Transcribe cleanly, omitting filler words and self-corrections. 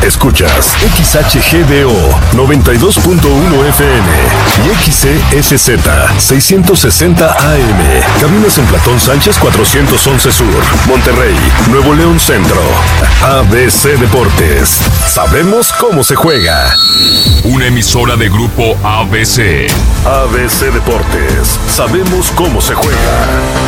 Escuchas XHGDO 92.1 FM y XESZ 660 AM. Cabinas en Platón Sánchez 411 Sur, Monterrey, Nuevo León Centro. ABC Deportes. Sabemos cómo se juega. Una emisora de Grupo ABC. ABC Deportes. Sabemos cómo se juega.